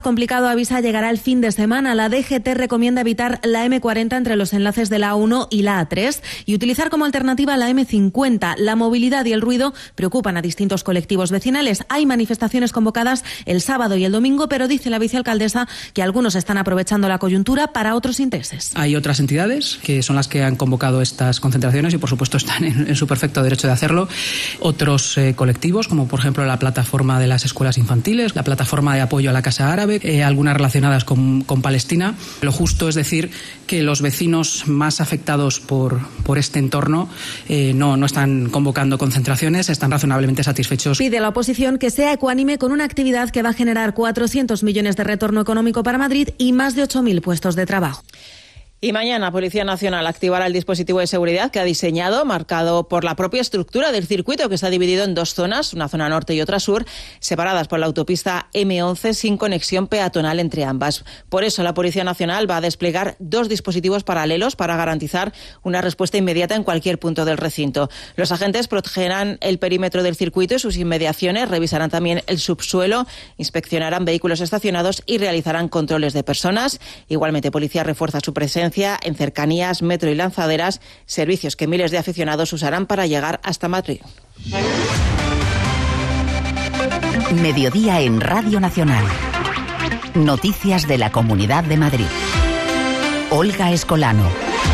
Complicado, avisa, llegará el fin de semana. La DGT recomienda evitar la M40 entre los enlaces de la A1 y la A3 y utilizar como alternativa la M50. La movilidad y el ruido preocupan a distintos colectivos vecinales. Hay manifestaciones convocadas el sábado y el domingo, pero dice la vicealcaldesa que algunos están aprovechando la coyuntura para otros intereses. Hay otras entidades que son las que han convocado estas concentraciones y, por supuesto, están en su perfecto derecho de hacerlo. Otros colectivos, como por ejemplo la plataforma de las escuelas infantiles, la plataforma de apoyo a la Casa Árabe, algunas relacionadas con Palestina. Lo justo es decir que los vecinos más afectados por este entorno no están convocando concentraciones, están razonablemente satisfechos. Pide a la oposición que sea ecuánime con una actividad que va a generar 400 millones de retorno económico para Madrid y más de 8.000 puestos de trabajo. Y mañana Policía Nacional activará el dispositivo de seguridad que ha diseñado, marcado por la propia estructura del circuito, que está dividido en dos zonas, una zona norte y otra sur, separadas por la autopista M11 sin conexión peatonal entre ambas. Por eso la Policía Nacional va a desplegar dos dispositivos paralelos para garantizar una respuesta inmediata en cualquier punto del recinto. Los agentes protegerán el perímetro del circuito y sus inmediaciones, revisarán también el subsuelo, inspeccionarán vehículos estacionados y realizarán controles de personas. Igualmente, Policía refuerza su presencia en cercanías, metro y lanzaderas, servicios que miles de aficionados usarán para llegar hasta Madrid. Mediodía en Radio Nacional. Noticias de la Comunidad de Madrid. Olga Escolano.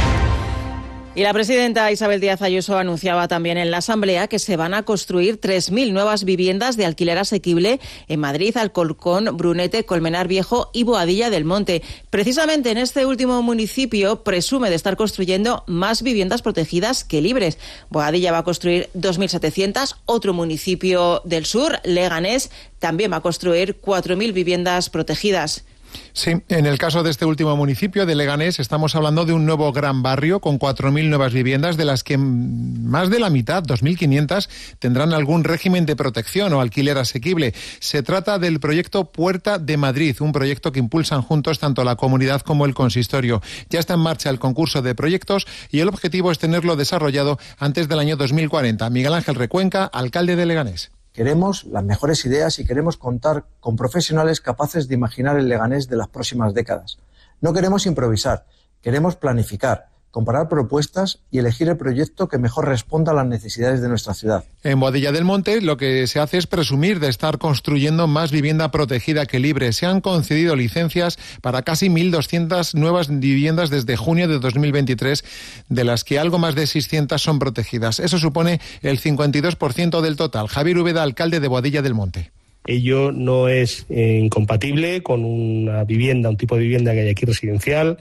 Y la presidenta Isabel Díaz Ayuso anunciaba también en la Asamblea que se van a construir 3.000 nuevas viviendas de alquiler asequible en Madrid, Alcorcón, Brunete, Colmenar Viejo y Boadilla del Monte. Precisamente en este último municipio presume de estar construyendo más viviendas protegidas que libres. Boadilla va a construir 2.700, otro municipio del sur, Leganés, también va a construir 4.000 viviendas protegidas. Sí, en el caso de este último municipio de Leganés estamos hablando de un nuevo gran barrio con 4.000 nuevas viviendas, de las que más de la mitad, 2.500, tendrán algún régimen de protección o alquiler asequible. Se trata del proyecto Puerta de Madrid, un proyecto que impulsan juntos tanto la comunidad como el consistorio. Ya está en marcha el concurso de proyectos y el objetivo es tenerlo desarrollado antes del año 2040. Miguel Ángel Recuenca, alcalde de Leganés. Queremos las mejores ideas y queremos contar con profesionales capaces de imaginar el Leganés de las próximas décadas. No queremos improvisar, queremos planificar, comparar propuestas y elegir el proyecto que mejor responda a las necesidades de nuestra ciudad. En Boadilla del Monte lo que se hace es presumir de estar construyendo más vivienda protegida que libre. Se han concedido licencias para casi 1.200 nuevas viviendas desde junio de 2023, de las que algo más de 600 son protegidas. Eso supone el 52% del total. Javier Úbeda, alcalde de Boadilla del Monte. Ello no es incompatible con una vivienda, un tipo de vivienda que hay aquí residencial,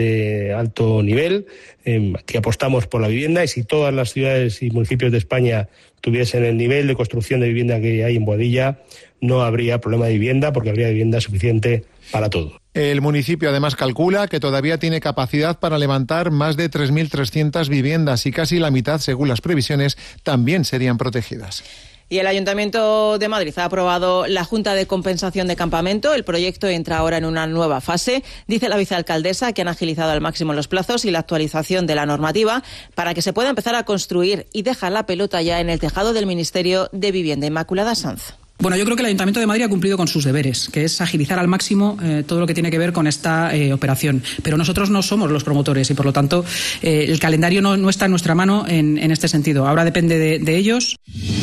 de alto nivel, que apostamos por la vivienda, y si todas las ciudades y municipios de España tuviesen el nivel de construcción de vivienda que hay en Boadilla, no habría problema de vivienda porque habría vivienda suficiente para todo. El municipio además calcula que todavía tiene capacidad para levantar más de 3.300 viviendas y casi la mitad, según las previsiones, también serían protegidas. Y el Ayuntamiento de Madrid ha aprobado la Junta de Compensación de Campamento. El proyecto entra ahora en una nueva fase. Dice la vicealcaldesa que han agilizado al máximo los plazos y la actualización de la normativa para que se pueda empezar a construir, y deja la pelota ya en el tejado del Ministerio de Vivienda. Inmaculada Sanz. Bueno, yo creo que el Ayuntamiento de Madrid ha cumplido con sus deberes, que es agilizar al máximo todo lo que tiene que ver con esta operación. Pero nosotros no somos los promotores y, por lo tanto, el calendario no está en nuestra mano en este sentido. Ahora depende de ellos.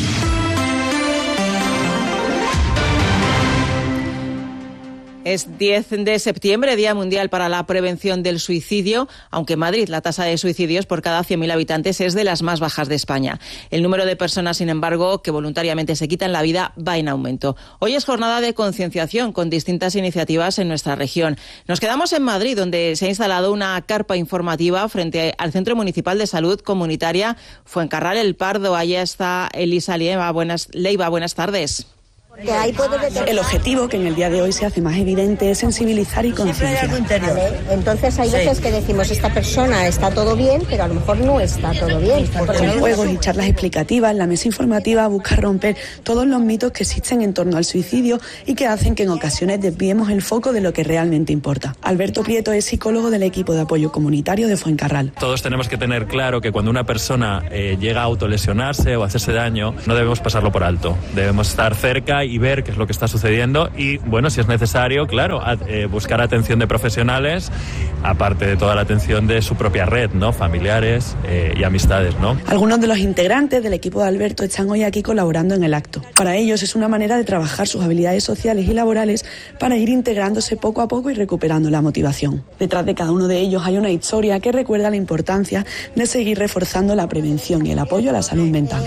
Es 10 de septiembre, Día Mundial para la Prevención del Suicidio, aunque en Madrid la tasa de suicidios por cada 100.000 habitantes es de las más bajas de España. El número de personas, sin embargo, que voluntariamente se quitan la vida va en aumento. Hoy es jornada de concienciación con distintas iniciativas en nuestra región. Nos quedamos en Madrid, donde se ha instalado una carpa informativa frente al Centro Municipal de Salud Comunitaria Fuencarral El Pardo. Allá está Elisa Leiva. Buenas tardes. El objetivo, que en el día de hoy se hace más evidente, es sensibilizar y concienciar. Entonces hay veces que decimos, esta persona está todo bien, pero a lo mejor no está todo bien. Con juegos y charlas explicativas, la mesa informativa busca romper todos los mitos que existen en torno al suicidio y que hacen que en ocasiones desviemos el foco de lo que realmente importa. Alberto Prieto es psicólogo del equipo de apoyo comunitario de Fuencarral. Todos tenemos que tener claro que cuando una persona llega a autolesionarse o a hacerse daño, no debemos pasarlo por alto. Debemos estar cerca y ver qué es lo que está sucediendo y, bueno, si es necesario, claro, buscar atención de profesionales, aparte de toda la atención de su propia red, ¿no? Familiares y amistades, ¿no? Algunos de los integrantes del equipo de Alberto están hoy aquí colaborando en el acto. Para ellos es una manera de trabajar sus habilidades sociales y laborales para ir integrándose poco a poco y recuperando la motivación. Detrás de cada uno de ellos hay una historia que recuerda la importancia de seguir reforzando la prevención y el apoyo a la salud mental.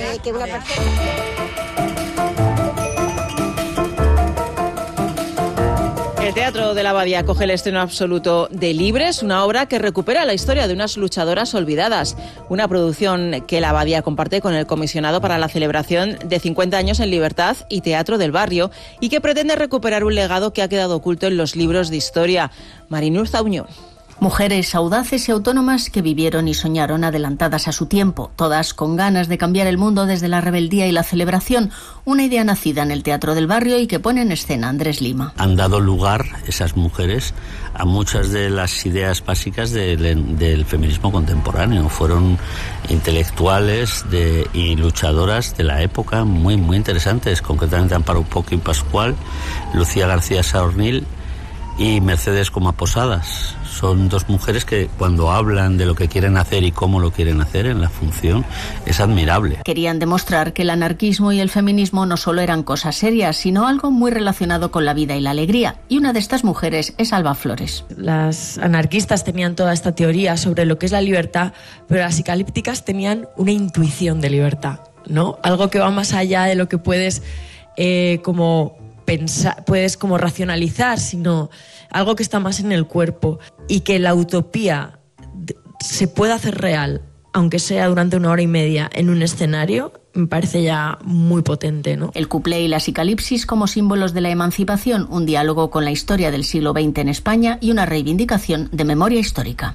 El Teatro de la Abadía acoge el estreno absoluto de Libres, una obra que recupera la historia de unas luchadoras olvidadas. Una producción que la Abadía comparte con el Comisionado para la celebración de 50 años en libertad y Teatro del Barrio y que pretende recuperar un legado que ha quedado oculto en los libros de historia. Marinur Zauñó. Mujeres audaces y autónomas que vivieron y soñaron adelantadas a su tiempo, todas con ganas de cambiar el mundo desde la rebeldía y la celebración, una idea nacida en el Teatro del Barrio y que pone en escena Andrés Lima. Han dado lugar, esas mujeres, a muchas de las ideas básicas del feminismo contemporáneo. Fueron intelectuales y luchadoras de la época muy, muy interesantes, concretamente Amparo Poco y Pascual, Lucía García Saornil y Mercedes Coma Posadas. Son dos mujeres que cuando hablan de lo que quieren hacer y cómo lo quieren hacer en la función es admirable. Querían demostrar que el anarquismo y el feminismo no solo eran cosas serias, sino algo muy relacionado con la vida y la alegría. Y una de estas mujeres es Alba Flores. Las anarquistas tenían toda esta teoría sobre lo que es la libertad, pero las psicalípticas tenían una intuición de libertad, ¿no? Algo que va más allá de lo que puedes como pensar, puedes como racionalizar, sino algo que está más en el cuerpo, y que la utopía se pueda hacer real, aunque sea durante 1 hora y media en un escenario, me parece ya muy potente, ¿no? El cuplé y la psicalipsis como símbolos de la emancipación, un diálogo con la historia del siglo XX en España y una reivindicación de memoria histórica.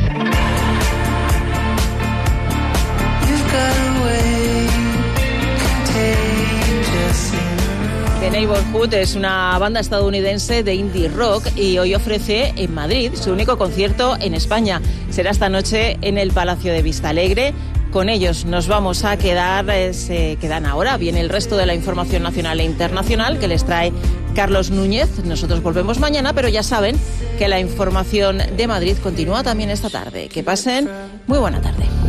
The Neighborhood es una banda estadounidense de indie rock y hoy ofrece en Madrid su único concierto en España. Será esta noche en el Palacio de Vistalegre. Con ellos nos vamos a quedar, se quedan ahora. Viene el resto de la información nacional e internacional que les trae Carlos Núñez. Nosotros volvemos mañana, pero ya saben que la información de Madrid continúa también esta tarde. Que pasen muy buena tarde.